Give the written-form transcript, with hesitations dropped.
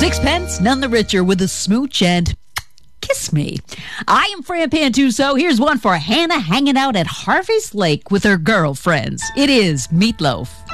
Sixpence, none the richer with a smooch and kiss me. I am Fran Pantuso. Here's one for Hannah hanging out at Harvey's Lake with her girlfriends. It is Meatloaf.